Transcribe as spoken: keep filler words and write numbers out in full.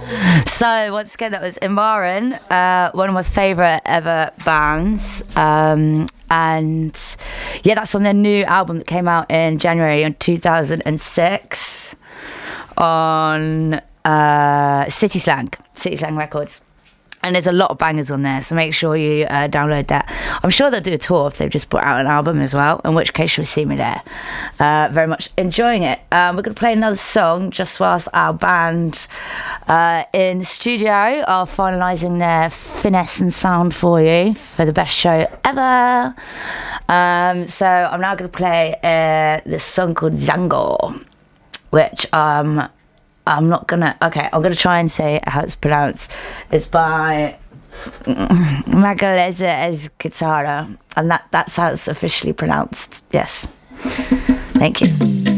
So once again, that was Imran, uh, one of my favourite ever bands, um, and yeah, that's from their new album that came out in January in two thousand six on uh, City Slang, City Slang Records. And there's a lot of bangers on there, so make sure you uh, download that. I'm sure they'll do a tour if they've just put out an album as well, in which case you'll see me there. Uh, very much enjoying it. Um, we're going to play another song just whilst our band uh, in the studio are finalising their finesse and sound for you for the best show ever. Um, so I'm now going to play uh, this song called Zango, which... Um, I'm not gonna. Okay, I'm gonna try and say how it's pronounced. It's by Magaleza Esguitarra, and that, that's how it's officially pronounced. Yes. Thank you.